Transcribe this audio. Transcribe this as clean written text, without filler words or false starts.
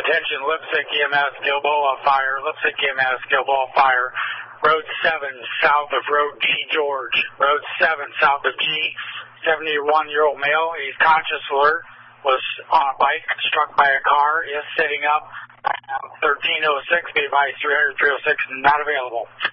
Attention, Lipstick EMS, Gilboa Fire. Lipstick EMS, Gilboa Fire. Road 7, south of Road G. George. Road 7, south of G. 71-year-old male. He's conscious alert. Was on a bike, struck by a car. Is sitting up. 1306, be advised 300, 306, not available.